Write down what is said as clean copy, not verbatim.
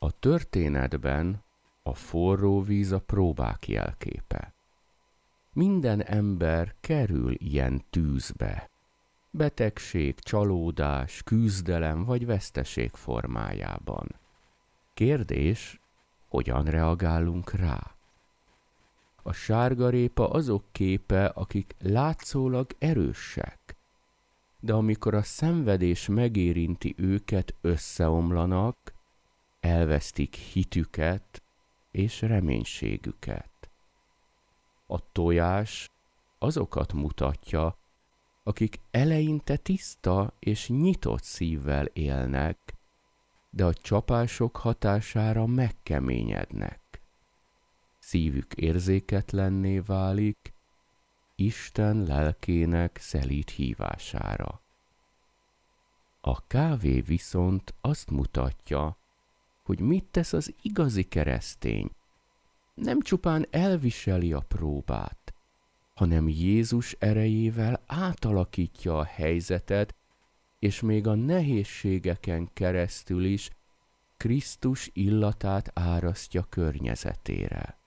A történetben a forró víz a próbák jelképe. Minden ember kerül ilyen tűzbe. Betegség, csalódás, küzdelem vagy veszteség formájában. Kérdés, hogyan reagálunk rá? A sárgarépa azok képe, akik látszólag erősek, de amikor a szenvedés megérinti őket, összeomlanak, elvesztik hitüket és reménységüket. A tojás azokat mutatja, akik eleinte tiszta és nyitott szívvel élnek, de a csapások hatására megkeményednek. Szívük érzéketlenné válik Isten lelkének szelíd hívására. A kávé viszont azt mutatja, hogy mit tesz az igazi keresztény. Nem csupán elviseli a próbát, hanem Jézus erejével átalakítja a helyzetet, és még a nehézségeken keresztül is Krisztus illatát árasztja környezetére.